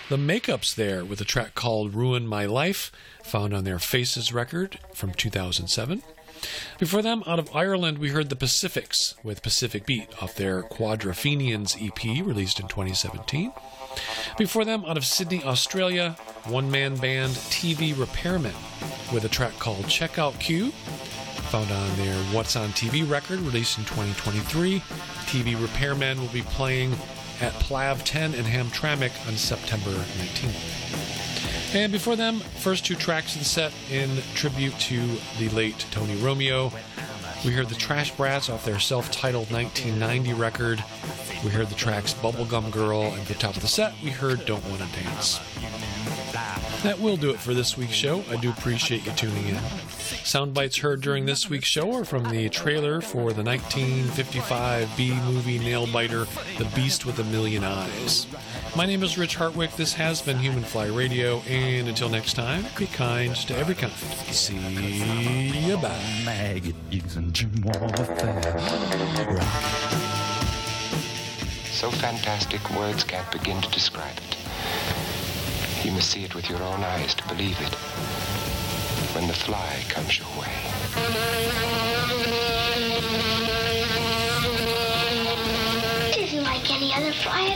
The Makeups there with a track called Ruin My Life, found on their Faces record from 2007. Before them, out of Ireland, we heard the Pacifics with Pacific Beat off their Quadrophenians EP released in 2017. Before them, out of Sydney, Australia, one-man band TV Repairmen with a track called Checkout Queue, found on their What's on TV record released in 2023. TV Repairmen will be playing at Plav 10 in Hamtramck on September 19th. And before them, first two tracks of the set in tribute to the late Tony Romeo. We heard the Trash Brats off their self-titled 1990 record. We heard the tracks Bubblegum Girl, and at the top of the set, we heard Don't Wanna Dance. That will do it for this week's show. I do appreciate you tuning in. Sound bites heard during this week's show are from the trailer for the 1955 B-movie nail-biter, The Beast with a Million Eyes. My name is Rich Hartwick. This has been Human Fly Radio, and until next time, be kind to every kind. See ya, bye. Maggot using gym warfare. So fantastic, words can't begin to describe it. You must see it with your own eyes to believe it. When the fly comes your way. It isn't like any other fly at